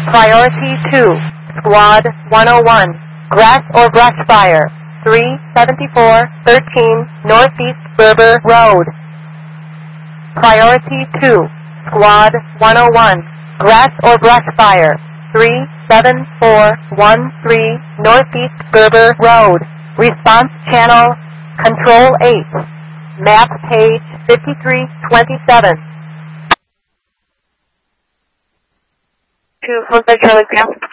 Priority 2, Squad 101, grass or brush fire, 37413 Northeast Berber Road. Priority 2, Squad 101, grass or brush fire, 37413 Northeast Berber Road. Response channel, Control 8, map page 5327. To Hotel Charlie Ground